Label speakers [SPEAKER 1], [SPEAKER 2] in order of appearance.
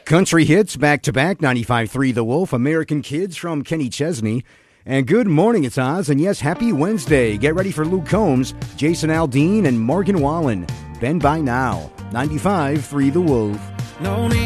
[SPEAKER 1] Country hits back-to-back, 95.3 The Wolf, American Kids from Kenny Chesney. And good morning, it's Oz, and yes, happy Wednesday. Get ready for Luke Combs, Jason Aldean, and Morgan Wallen. Ben by now, 95.3 The Wolf.
[SPEAKER 2] No need